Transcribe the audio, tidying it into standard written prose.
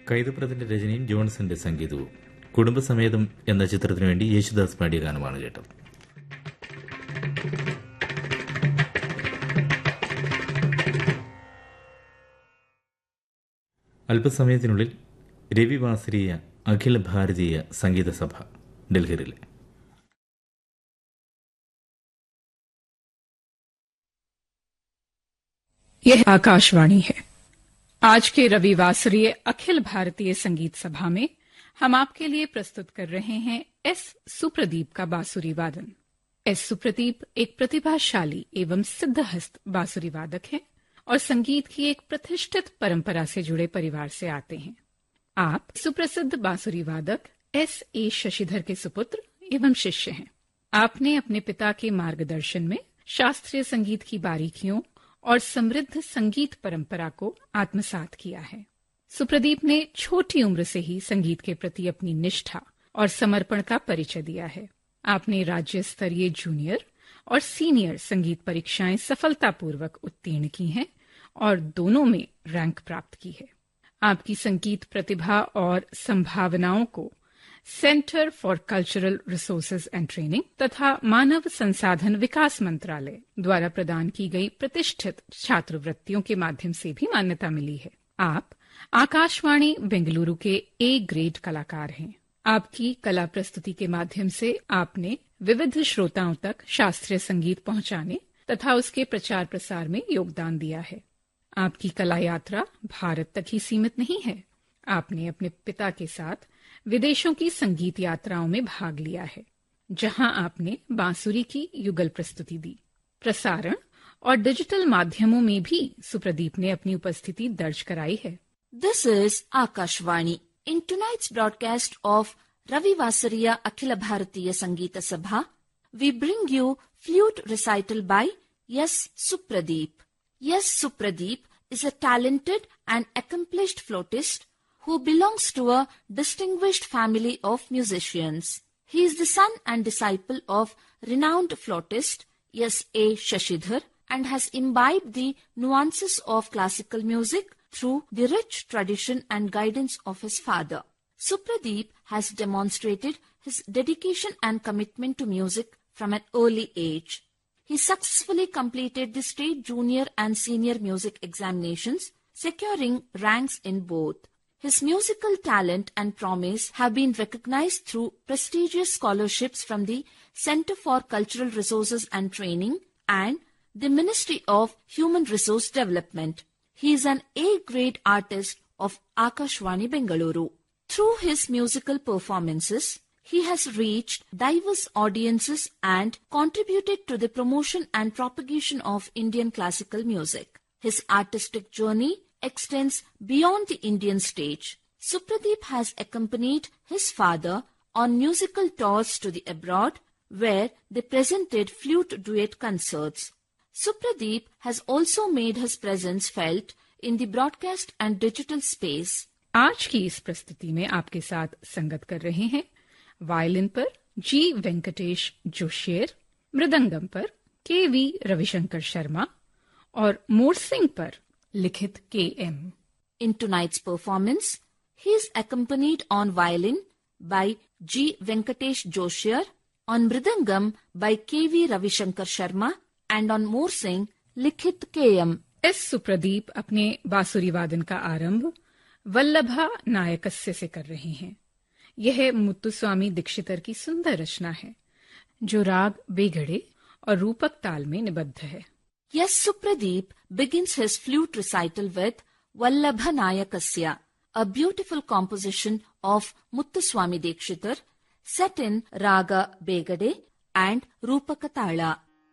കൈതപ്രത്തിന്റെ രചനയും ജോൺസന്റെ സംഗീതവും. കുടുംബസമേതം എന്ന ചിത്രത്തിനു വേണ്ടി യേശുദാസ് പാടിയ ഗാനമാണ് കേട്ടത്. അല്പസമയത്തിനുള്ളിൽ രവിവാസരീയ അഖില ഭാരതീയ സംഗീത സഭ ഡൽഹിയിലെ. यह आकाशवाणी है। आज के रविवासरीय अखिल भारतीय संगीत सभा में हम आपके लिए प्रस्तुत कर रहे हैं एस सुप्रदीप का बांसुरी वादन। एस सुप्रदीप एक प्रतिभाशाली एवं सिद्धहस्त बांसुरी वादक हैं और संगीत की एक प्रतिष्ठित परंपरा से जुड़े परिवार से आते हैं। आप सुप्रसिद्ध बांसुरी वादक एस ए शशिधर के सुपुत्र एवं शिष्य हैं। आपने अपने पिता के मार्गदर्शन में शास्त्रीय संगीत की बारीकियों और समृद्ध संगीत परंपरा को आत्मसात किया है। सुप्रदीप ने छोटी उम्र से ही संगीत के प्रति अपनी निष्ठा और समर्पण का परिचय दिया है। आपने राज्य स्तरीय जूनियर और सीनियर संगीत परीक्षाएं सफलतापूर्वक उत्तीर्ण की हैं और दोनों में रैंक प्राप्त की है। आपकी संगीत प्रतिभा और संभावनाओं को centre for cultural resources and training तथा मानव संसाधन विकास मंत्रालय द्वारा प्रदान की गई प्रतिष्ठित छात्रवृत्तियों के माध्यम से भी मान्यता मिली है। आप आकाशवाणी बेंगलुरु के ए ग्रेड कलाकार हैं। आपकी कला प्रस्तुति के माध्यम से आपने विविध श्रोताओं तक शास्त्रीय संगीत पहुंचाने तथा उसके प्रचार प्रसार में योगदान दिया है। आपकी कला यात्रा भारत तक ही सीमित नहीं है। आपने अपने पिता के साथ विदेशों की संगीत यात्राओं में भाग लिया है, जहां आपने बांसुरी की युगल प्रस्तुति दी। प्रसारण और डिजिटल माध्यमों में भी सुप्रदीप ने अपनी उपस्थिति दर्ज कराई है। This is Akashvani. In tonight's broadcast of Ravivasariya Akhila Bharatiya Sangeeta Sabha, we bring you flute recital by S. Supradeep. S. Supradeep is a talented and accomplished flautist who belongs to a distinguished family of musicians. He is the son and disciple of renowned flautist S. A. Shashidhar and has imbibed the nuances of classical music through the rich tradition and guidance of his father. Supradeep has demonstrated his dedication and commitment to music from an early age. He successfully completed the state junior and senior music examinations, securing ranks in both. His musical talent and promise have been recognized through prestigious scholarships from the Center for Cultural Resources and Training and the Ministry of Human Resource Development. He is an A-grade artist of Akashvani Bengaluru. Through his musical performances, he has reached diverse audiences and contributed to the promotion and propagation of Indian classical music. His artistic journey extends beyond the Indian stage. Supradeep has accompanied his father on musical tours to the abroad, where they presented flute duet concerts. Supradeep has also made his presence felt in the broadcast and digital space. आज की इस प्रस्तुति में आपके साथ संगत कर रहे हैं वायलिन पर जी वेंकटेश जोशियर, मृदंगम पर के वी रविशंकर शर्मा और मोरसिंग पर लिखित KM. In tonight's performance, he is accompanied on violin by G. Venkatesh Joshir, on mridangam by K.V. Ravishankar Sharma, and on morsing लिखित KM. एस सुप्रदीप अपने बांसुरी वादन का आरंभ वल्लभा नायकस्य से कर रहे हैं। यह मुत्तुस्वामी दीक्षितर की सुंदर रचना है, जो राग बेगड़े और रूपक ताल में निबद्ध है। S. Supradeep begins his flute recital with Vallabha Nayakasya, a beautiful composition of Muthuswami Dikshitar, set in Raga Begade and Rupaka Tala.